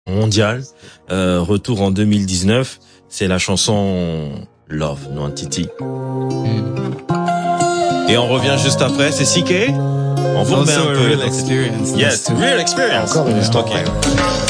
mondial. Retour en 2019. C'est la chanson Love, Nwantiti. Et on revient juste après. C'est CK. On vous remet un peu. Real experience. Yes, real experience. Encore une histoire. Okay.